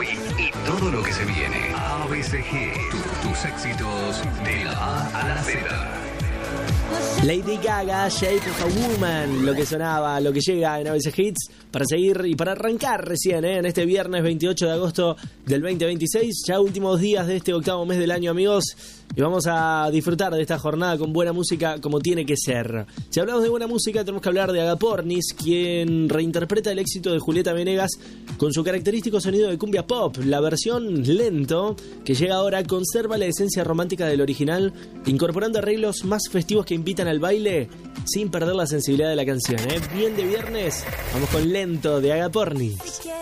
hoy y todo lo que se viene. ABCG, tus éxitos de la A a la Z. Lady Gaga, Shape of a Woman, lo que sonaba, lo que llega en ABC Hits, para seguir y para arrancar recién, en este viernes 28 de agosto del 2026, ya últimos días de este octavo mes del año, amigos, y vamos a disfrutar de esta jornada con buena música como tiene que ser. Si hablamos de buena música, tenemos que hablar de Agapornis, quien reinterpreta el éxito de Julieta Venegas con su característico sonido de cumbia pop. La versión lento, que llega ahora, conserva la esencia romántica del original, incorporando arreglos más festivos que invitan al baile sin perder la sensibilidad de la canción. Bien de viernes, vamos con Lento de Agapornis.